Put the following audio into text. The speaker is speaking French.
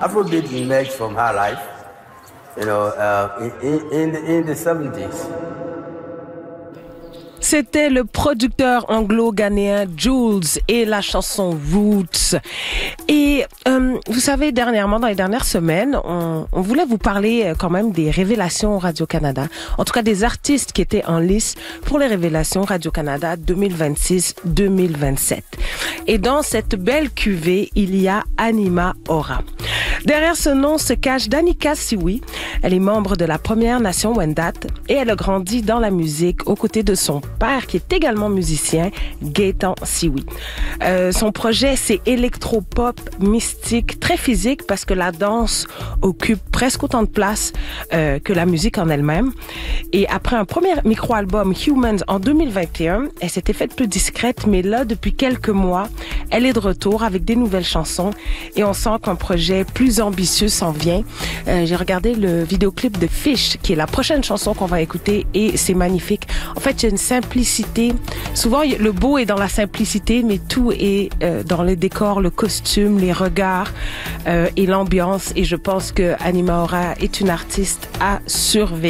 Afrobeat emerged from her life, in the 70s. C'était le producteur anglo-ghanéen Jules et la chanson Roots. Et vous savez, dernièrement, dans les dernières semaines, on voulait vous parler quand même des révélations Radio-Canada. En tout cas, des artistes qui étaient en lice pour les révélations Radio-Canada 2026-2027. Et dans cette belle cuvée, il y a Anima Ora. Derrière ce nom se cache Danica Siwi. Elle est membre de la Première Nation Wendat et elle a grandi dans la musique aux côtés de son père qui est également musicien, Gaëtan Siwi. Son projet, c'est électropop mystique, très physique parce que la danse occupe presque autant de place que la musique en elle-même. Et après un premier micro-album, Humans, en 2021, elle s'était faite plus discrète, mais là, depuis quelques mois, elle est de retour avec des nouvelles chansons et on sent qu'un projet plus ambitieux s'en vient. J'ai regardé le vidéoclip de Fish, qui est la prochaine chanson qu'on va écouter et c'est magnifique. En fait, il y a une simplicité. Souvent, le beau est dans la simplicité, mais tout est dans le décor, le costume, les regards et l'ambiance. Et je pense que Anima Ora est une artiste à surveiller.